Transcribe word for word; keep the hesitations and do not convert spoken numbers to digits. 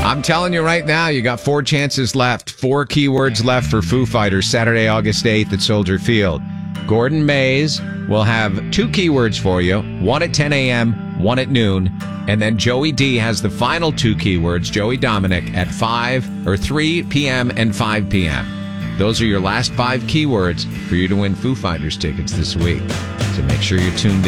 I'm telling you right now, you got four chances left. Four keywords left for Foo Fighters Saturday, August eighth at Soldier Field. Gordon Mays will have two keywords for you, one at ten a.m., one at noon, and then Joey D has the final two keywords, Joey Dominic, at five or three p.m. and five p.m. Those are your last five keywords for you to win Foo Fighters tickets this week. So make sure you're tuned in.